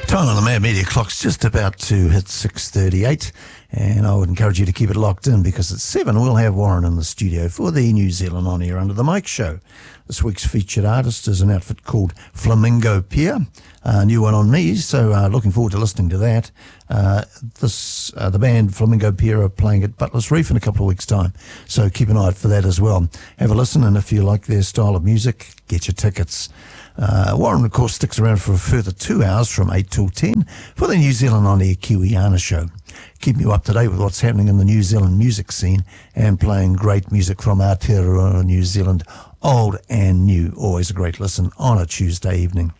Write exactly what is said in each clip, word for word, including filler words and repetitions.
Time on the Mad Media clock's just about to hit six thirty-eight, and I would encourage you to keep it locked in because at seven we'll have Warren in the studio for the New Zealand On Air Under the Mic show. This week's featured artist is an outfit called Flamingo Pier, a new one on me, so uh, looking forward to listening to that. Uh, this uh, the band Flamingo Pier are playing at Butlers Reef in a couple of weeks' time, so keep an eye out for that as well. Have a listen, and if you like their style of music, get your tickets. Uh, Warren, of course, sticks around for a further two hours from eight till ten for the New Zealand On Air Kiwiana show. Keeping you up to date with what's happening in the New Zealand music scene and playing great music from Aotearoa, New Zealand, old and new. Always a great listen on a Tuesday evening.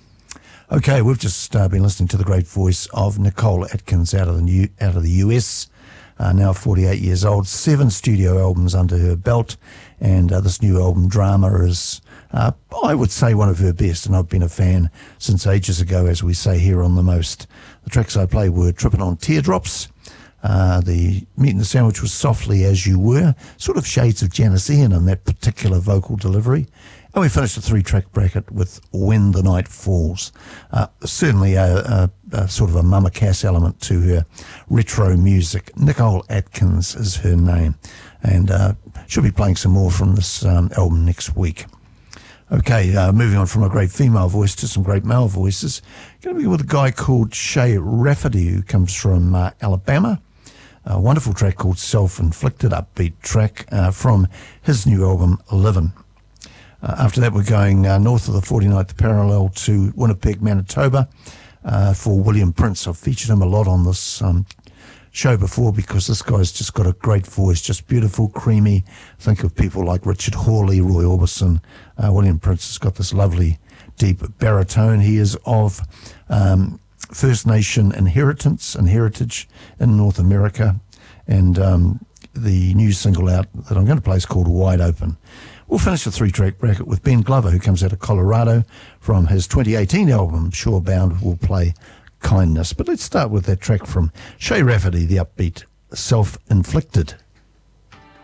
Okay, we've just uh, been listening to the great voice of Nicole Atkins out of the new, out of the U S, uh, now forty-eight years old, seven studio albums under her belt, and uh, this new album, Drama, is, uh, I would say, one of her best, and I've been a fan since ages ago, as we say here on The Most. The tracks I played were Tripping on Teardrops, uh, the Meat and the Sandwich was Softly As You Were, sort of shades of Janice Ian in that particular vocal delivery. And we finished the three-track bracket with When the Night Falls. Uh, certainly a, a, a sort of a Mama Cass element to her retro music. Nicole Atkins is her name. And uh, she'll be playing some more from this um, album next week. Okay, uh, moving on from a great female voice to some great male voices. Going to be with a guy called Shay Rafferty, who comes from uh, Alabama. A wonderful track called Self-Inflicted, upbeat track uh, from his new album, Livin'. Uh, after that, we're going uh, north of the forty-ninth parallel to Winnipeg, Manitoba, uh, for William Prince. I've featured him a lot on this um, show before because this guy's just got a great voice, just beautiful, creamy. Think of people like Richard Hawley, Roy Orbison. Uh, William Prince has got this lovely, deep baritone. He is of um, First Nation inheritance and heritage in North America, and um, the new single out that I'm going to play is called Wide Open. We'll finish the three-track bracket with Ben Glover, who comes out of Colorado from his twenty eighteen album, Shorebound. We'll play Kindness. But let's start with that track from Shay Rafferty, the upbeat Self-Inflicted.